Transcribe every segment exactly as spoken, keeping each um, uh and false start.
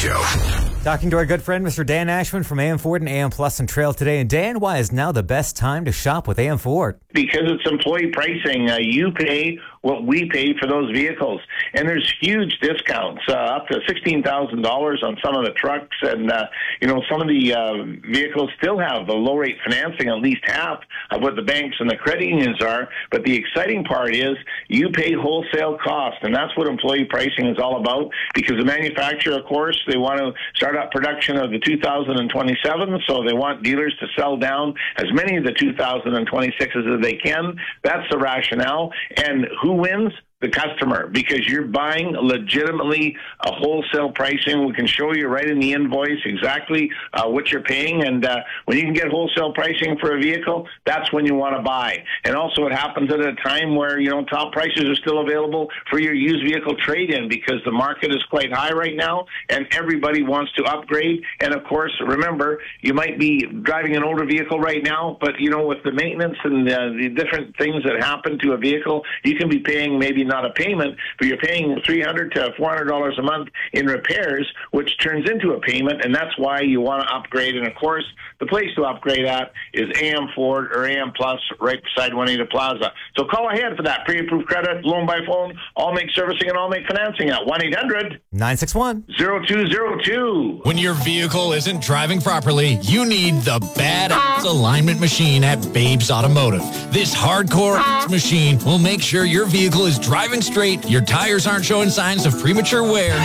Show. Talking to our good friend, Mister Dan Ashman from A M Ford and A M Plus and Trail today. And Dan, why is now the best time to shop with A M Ford? Because it's employee pricing. Uh, you pay what we pay for those vehicles. And there's huge discounts, uh, up to sixteen thousand dollars on some of the trucks. And, uh, you know, some of the uh, vehicles still have the low-rate financing, at least half of what the banks and the credit unions are. But the exciting part is you pay wholesale cost, and that's what employee pricing is all about, because the manufacturer, of course, they want to start up production of the two thousand twenty-seven, so they want dealers to sell down as many of the two thousand twenty-sixes as they can. That's the rationale. And who wins? The customer, because you're buying legitimately a wholesale pricing. We can show you right in the invoice exactly uh, what you're paying, and uh, when you can get wholesale pricing for a vehicle, that's when you want to buy. And also it happens at a time where, you know, top prices are still available for your used vehicle trade-in, because the market is quite high right now and everybody wants to upgrade. And of course, remember, you might be driving an older vehicle right now, but you know, with the maintenance and uh, the different things that happen to a vehicle, you can be paying maybe not a payment, but you're paying three hundred to four hundred dollars a month in repairs, which turns into a payment, and that's why you want to upgrade. And of course, the place to upgrade at is A M Ford or A M Plus, right beside Juanita Plaza. So call ahead for that pre-approved credit, loan by phone, all make servicing and all make financing at one eight hundred nine six one zero two zero two. When your vehicle isn't driving properly, you need the badass alignment machine at Babes Automotive. This hardcore machine will make sure your vehicle is driving straight, your tires aren't showing signs of premature wear.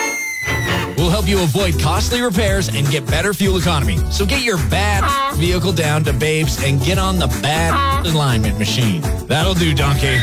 We'll help you avoid costly repairs and get better fuel economy. So get your bad vehicle down to Babes and get on the bad alignment machine. That'll do, donkey.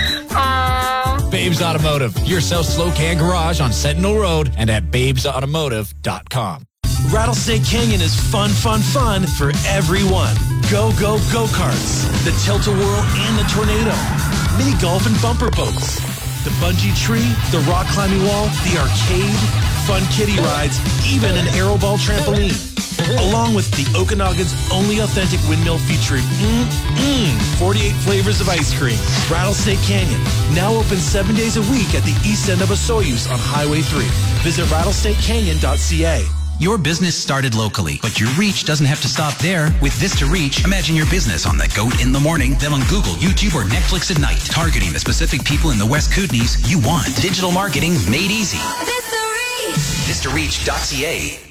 Babes Automotive, your South Slocan garage on Sentinel Road and at babes automotive dot com. Rattlesnake Canyon is fun, fun, fun for everyone. Go, go, go-karts, the tilt-a-whirl and the tornado, mini golf and bumper boats, the bungee tree, the rock climbing wall, the arcade, fun kiddie rides, even an aeroball trampoline. Along with the Okanagan's only authentic windmill featuring mm-mm, forty-eight flavors of ice cream. Rattlesnake Canyon, now open seven days a week at the east end of Osoyoos on Highway three. Visit rattlesnake canyon dot c a. Your business started locally, but your reach doesn't have to stop there. With Vista Reach, imagine your business on the GOAT in the morning, then on Google, YouTube, or Netflix at night, targeting the specific people in the West Kootenays you want. Digital marketing made easy. Vista Reach! Vista Reach dot c a.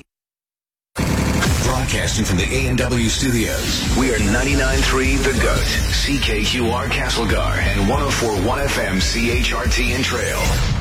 Broadcasting from the A and W studios, we are ninety-nine point three The GOAT, C K Q R Castlegar, and one oh four point one F M C H R T and Trail.